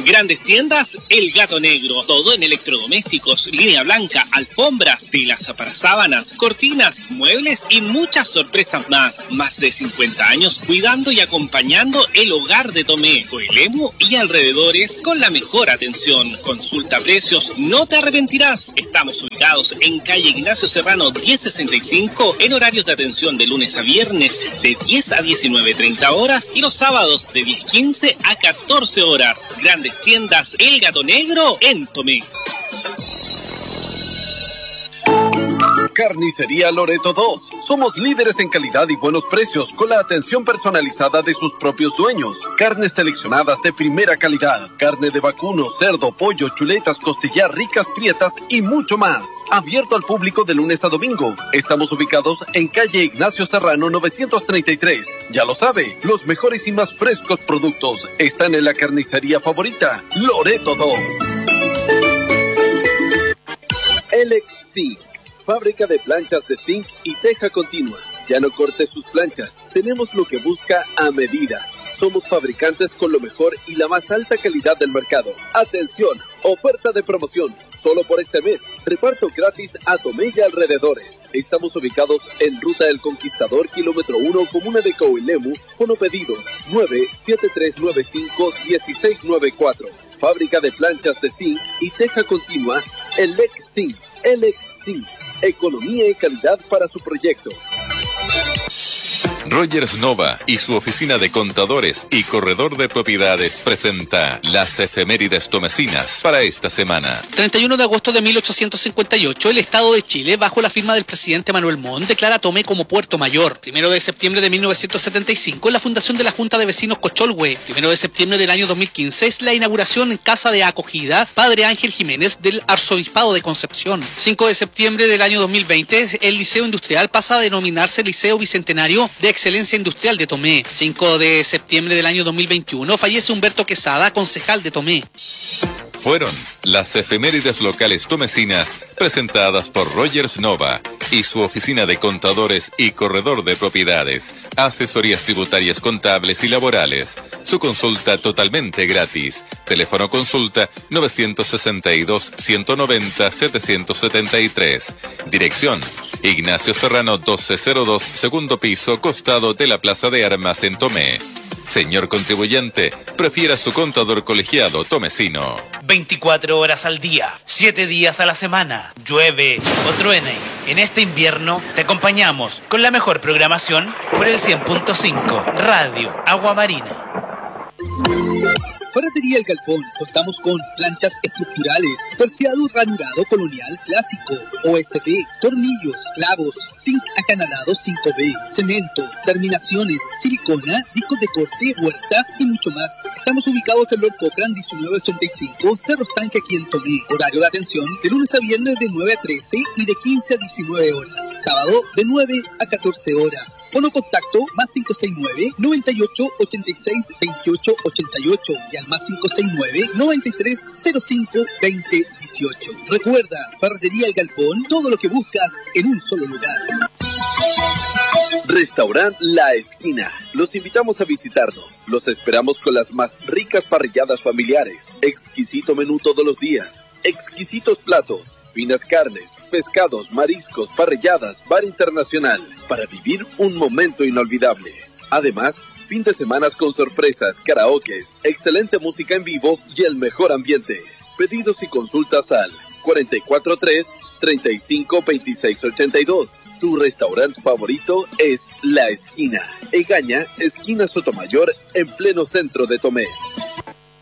Grandes tiendas El Gato Negro. Todo en electrodomésticos, línea blanca, alfombras, telas para sábanas, cortinas, muebles y muchas sorpresas más. Más de 50 años cuidando y acompañando el hogar de Tomé, Coelemu y alrededores con la mejor atención. Consulta precios, no te arrepentirás. Estamos ubicados en calle Ignacio Serrano 1065 en horarios de atención de lunes a viernes de 10 a 19:30 horas y los sábados de 10:15 a 14 horas. Grandes tiendas El Gato Negro en Tomé. Carnicería Loreto 2. Somos líderes en calidad y buenos precios con la atención personalizada de sus propios dueños. Carnes seleccionadas de primera calidad. Carne de vacuno, cerdo, pollo, chuletas, costillar, ricas, prietas y mucho más. Abierto al público de lunes a domingo. Estamos ubicados en calle Ignacio Serrano 933. Ya lo sabe, los mejores y más frescos productos están en la carnicería favorita, Loreto 2. Elexi. Fábrica de planchas de zinc y teja continua. Ya no corte sus planchas. Tenemos lo que busca a medidas. Somos fabricantes con lo mejor y la más alta calidad del mercado. Atención, oferta de promoción. Solo por este mes. Reparto gratis a Tomé y alrededores. Estamos ubicados en Ruta del Conquistador, kilómetro 1, comuna de Coelemu. Fonopedidos 973951694. Fábrica de planchas de zinc y teja continua. Elexi. Elexi. Economía y calidad para su proyecto. Rogers Nova y su oficina de contadores y corredor de propiedades presenta las efemérides tomecinas para esta semana. 31 de agosto de 1858, el Estado de Chile, bajo la firma del presidente Manuel Montt, declara Tomé como puerto mayor. 1 de septiembre de 1975, la fundación de la Junta de Vecinos Cocholhue. 1 de septiembre del año 2015, es la inauguración en Casa de Acogida Padre Ángel Jiménez del Arzobispado de Concepción. 5 de septiembre del año 2020, el Liceo Industrial pasa a denominarse Liceo Bicentenario de Excelencia Industrial de Tomé. 5 de septiembre del año 2021 fallece Humberto Quesada, concejal de Tomé. Fueron las efemérides locales tomecinas presentadas por Rogers Nova y su oficina de contadores y corredor de propiedades, asesorías tributarias contables y laborales. Su consulta totalmente gratis. Teléfono consulta 962-190-773. Dirección Ignacio Serrano 1202, segundo piso, costado de la Plaza de Armas en Tomé. Señor contribuyente, prefiera su contador colegiado tomecino. 24 horas al día, 7 días a la semana, llueve o truene. En este invierno te acompañamos con la mejor programación por el 100.5 Radio Agua Marina. Ferretería El Galpón. Contamos con planchas estructurales, terciado ranurado colonial clásico, OSB, tornillos, clavos, zinc acanalado 5B, cemento, terminaciones, silicona, discos de corte, huertas y mucho más. Estamos ubicados en Lord Cochrane 1985, Cerro Estanque aquí en Tomé. Horario de atención de lunes a viernes de 9 a 13 y de 15 a 19 horas. Sábado de 9 a 14 horas. Fono contacto más 569 98 86 28 88 y al más 569 93 05 20 18. Recuerda, Ferretería El Galpón, todo lo que buscas en un solo lugar. Restaurant La Esquina. Los invitamos a visitarnos. Los esperamos con las más ricas parrilladas familiares. Exquisito menú todos los días. Exquisitos platos, finas carnes, pescados, mariscos, parrilladas, bar internacional. Para vivir un momento inolvidable. Además, fin de semana con sorpresas, karaokes, excelente música en vivo y el mejor ambiente. Pedidos y consultas al 443-352682. Tu restaurante favorito es La Esquina. Egaña, esquina Sotomayor, en pleno centro de Tomé.